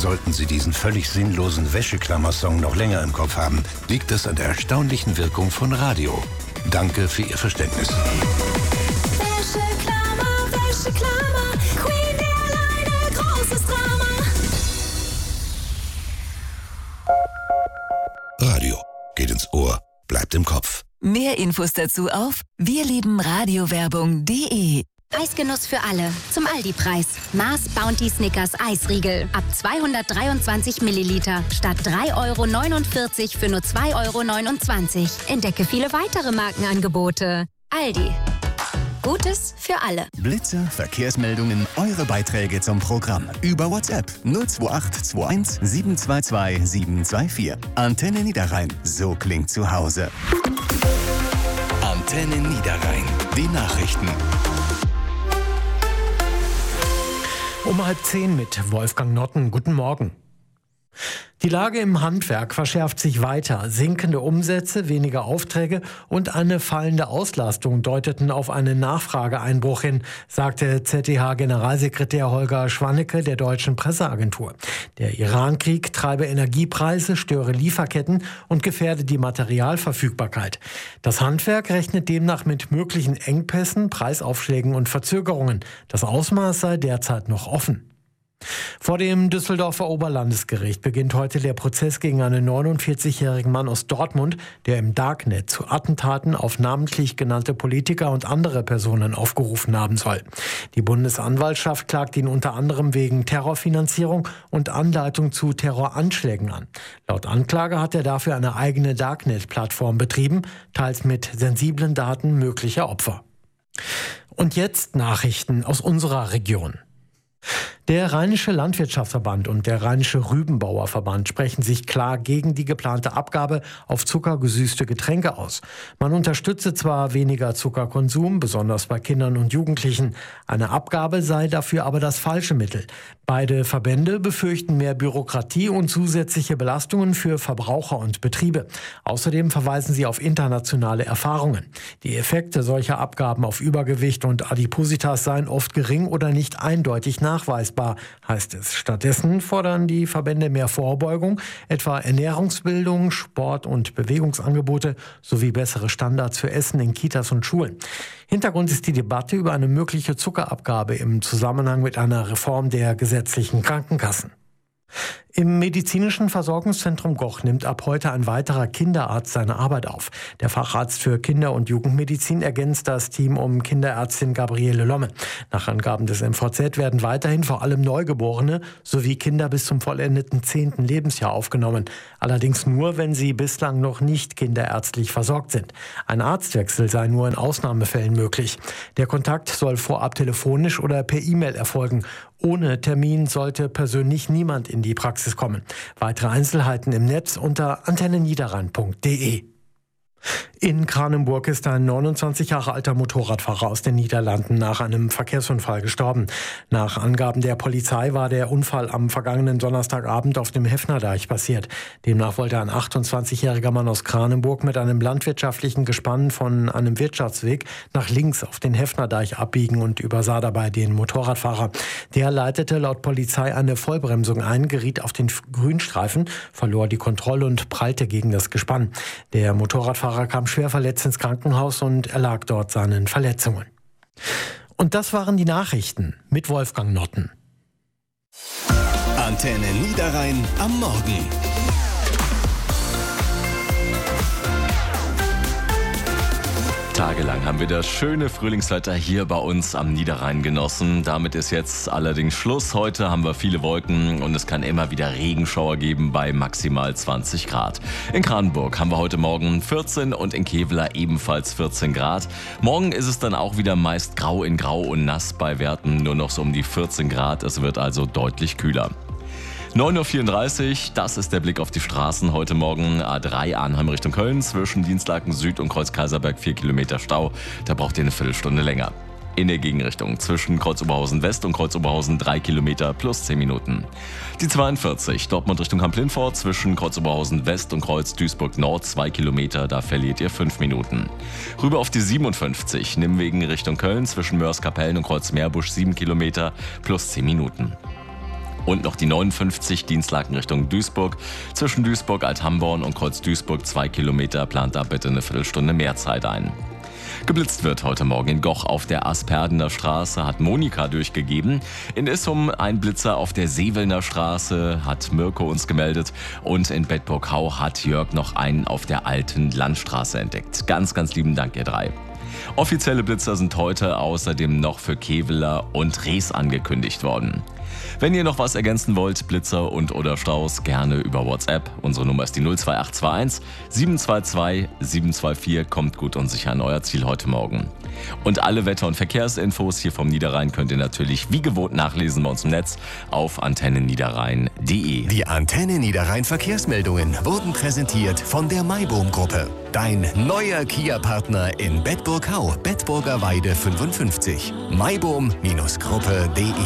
Sollten Sie diesen völlig sinnlosen Wäscheklammer-Song noch länger im Kopf haben, liegt es an der erstaunlichen Wirkung von Radio. Danke für Ihr Verständnis. Wäscheklammer, Wäscheklammer, Queen Airline, großes Drama. Radio geht ins Ohr, bleibt im Kopf. Mehr Infos dazu auf wirliebenradiowerbung.de. Eisgenuss für alle. Zum Aldi-Preis. Mars Bounty Snickers Eisriegel. Ab 223 Milliliter. Statt 3,49 € für nur 2,29 €. Entdecke viele weitere Markenangebote. Aldi. Gutes für alle. Blitzer, Verkehrsmeldungen, eure Beiträge zum Programm. Über WhatsApp 028 21 722 724. Antenne Niederrhein. So klingt zu Hause. Antenne Niederrhein. Die Nachrichten. Um 9:30 mit Wolfgang Notten. Guten Morgen. Die Lage im Handwerk verschärft sich weiter. Sinkende Umsätze, weniger Aufträge und eine fallende Auslastung deuteten auf einen Nachfrageeinbruch hin, sagte ZDH-Generalsekretär Holger Schwannecke der Deutschen Presseagentur. Der Iran-Krieg treibe Energiepreise, störe Lieferketten und gefährde die Materialverfügbarkeit. Das Handwerk rechnet demnach mit möglichen Engpässen, Preisaufschlägen und Verzögerungen. Das Ausmaß sei derzeit noch offen. Vor dem Düsseldorfer Oberlandesgericht beginnt heute der Prozess gegen einen 49-jährigen Mann aus Dortmund, der im Darknet zu Attentaten auf namentlich genannte Politiker und andere Personen aufgerufen haben soll. Die Bundesanwaltschaft klagt ihn unter anderem wegen Terrorfinanzierung und Anleitung zu Terroranschlägen an. Laut Anklage hat er dafür eine eigene Darknet-Plattform betrieben, teils mit sensiblen Daten möglicher Opfer. Und jetzt Nachrichten aus unserer Region. Der Rheinische Landwirtschaftsverband und der Rheinische Rübenbauerverband sprechen sich klar gegen die geplante Abgabe auf zuckergesüßte Getränke aus. Man unterstütze zwar weniger Zuckerkonsum, besonders bei Kindern und Jugendlichen. Eine Abgabe sei dafür aber das falsche Mittel. Beide Verbände befürchten mehr Bürokratie und zusätzliche Belastungen für Verbraucher und Betriebe. Außerdem verweisen sie auf internationale Erfahrungen. Die Effekte solcher Abgaben auf Übergewicht und Adipositas seien oft gering oder nicht eindeutig nachweisbar, heißt es. Stattdessen fordern die Verbände mehr Vorbeugung, etwa Ernährungsbildung, Sport- und Bewegungsangebote sowie bessere Standards für Essen in Kitas und Schulen. Hintergrund ist die Debatte über eine mögliche Zuckerabgabe im Zusammenhang mit einer Reform der gesetzlichen Krankenkassen. Im medizinischen Versorgungszentrum Goch nimmt ab heute ein weiterer Kinderarzt seine Arbeit auf. Der Facharzt für Kinder- und Jugendmedizin ergänzt das Team um Kinderärztin Gabriele Lomme. Nach Angaben des MVZ werden weiterhin vor allem Neugeborene sowie Kinder bis zum vollendeten 10. Lebensjahr aufgenommen. Allerdings nur, wenn sie bislang noch nicht kinderärztlich versorgt sind. Ein Arztwechsel sei nur in Ausnahmefällen möglich. Der Kontakt soll vorab telefonisch oder per E-Mail erfolgen. Ohne Termin sollte persönlich niemand in die Praxis kommen. Weitere Einzelheiten im Netz unter antenneniederrhein.de. In Kranenburg ist ein 29 Jahre alter Motorradfahrer aus den Niederlanden nach einem Verkehrsunfall gestorben. Nach Angaben der Polizei war der Unfall am vergangenen Donnerstagabend auf dem Heffnerdeich passiert. Demnach wollte ein 28-jähriger Mann aus Kranenburg mit einem landwirtschaftlichen Gespann von einem Wirtschaftsweg nach links auf den Heffnerdeich abbiegen und übersah dabei den Motorradfahrer. Der leitete laut Polizei eine Vollbremsung ein, geriet auf den Grünstreifen, verlor die Kontrolle und prallte gegen das Gespann. Der Motorradfahrer kam schwer verletzt ins Krankenhaus und erlag dort seinen Verletzungen. Und das waren die Nachrichten mit Wolfgang Notten. Antenne Niederrhein am Morgen. Tagelang haben wir das schöne Frühlingswetter hier bei uns am Niederrhein genossen. Damit ist jetzt allerdings Schluss. Heute haben wir viele Wolken und es kann immer wieder Regenschauer geben bei maximal 20 Grad. In Kranenburg haben wir heute Morgen 14 und in Kevela ebenfalls 14 Grad. Morgen ist es dann auch wieder meist grau in grau und nass bei Werten nur noch so um die 14 Grad. Es wird also deutlich kühler. 9:34 Uhr, das ist der Blick auf die Straßen. Heute Morgen A3 Arnheim Richtung Köln, zwischen Dienstlaken Süd und Kreuz Kaiserberg 4 Kilometer Stau. Da braucht ihr eine Viertelstunde länger. In der Gegenrichtung zwischen Kreuz Oberhausen West und Kreuz Oberhausen 3 Kilometer plus 10 Minuten. Die 42 Dortmund Richtung Kamp-Lindfort, zwischen Kreuz Oberhausen West und Kreuz Duisburg Nord 2 Kilometer, da verliert ihr 5 Minuten. Rüber auf die 57 Nimwegen Richtung Köln, zwischen Mörs-Kapellen und Kreuz Meerbusch 7 Kilometer plus 10 Minuten. Und noch die 59 Dienstlaken Richtung Duisburg. Zwischen Duisburg, Althamborn und Kreuz Duisburg 2 Kilometer. Plant da bitte eine Viertelstunde mehr Zeit ein. Geblitzt wird heute Morgen in Goch auf der Asperdener Straße, hat Monika durchgegeben. In Issum ein Blitzer auf der Sevelner Straße, hat Mirko uns gemeldet. Und in Bedburg-Hau hat Jörg noch einen auf der alten Landstraße entdeckt. Ganz, ganz lieben Dank, ihr drei. Offizielle Blitzer sind heute außerdem noch für Keveler und Rees angekündigt worden. Wenn ihr noch was ergänzen wollt, Blitzer und oder Staus, gerne über WhatsApp. Unsere Nummer ist die 02821 722 724. Kommt gut und sicher an euer Ziel heute Morgen. Und alle Wetter- und Verkehrsinfos hier vom Niederrhein könnt ihr natürlich wie gewohnt nachlesen bei uns im Netz auf antenneniederrhein.de. Die Antenne Niederrhein Verkehrsmeldungen wurden präsentiert von der Maibohm-Gruppe. Dein neuer Kia-Partner in Bedburg-Hau, Bedburger Weide 55. maibohm-gruppe.de